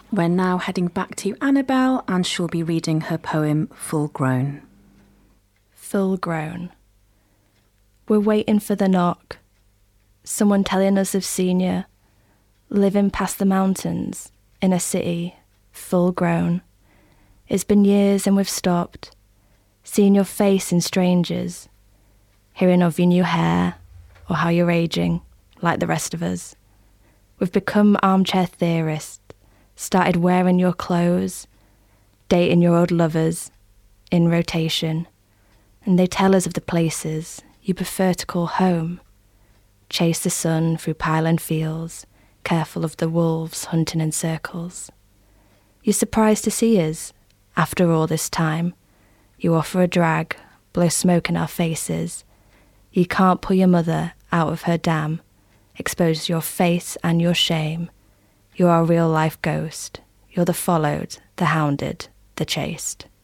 We're now heading back to Annabelle, and she'll be reading her poem Full Grown. Full grown. We're waiting for the knock. Someone telling us they've seen you. Living past the mountains, in a city, full grown. It's been years and we've stopped. Seeing your face in strangers. Hearing of your new hair, or how you're aging, like the rest of us. We've become armchair theorists. Started wearing your clothes, dating your old lovers, in rotation, and they tell us of the places you prefer to call home. Chase the sun through pyland fields, careful of the wolves hunting in circles. You're surprised to see us, after all this time. You offer a drag, blow smoke in our faces. You can't pull your mother out of her dam, expose your face and your shame. You're our real-life ghost. You're the followed, the hounded, the chased.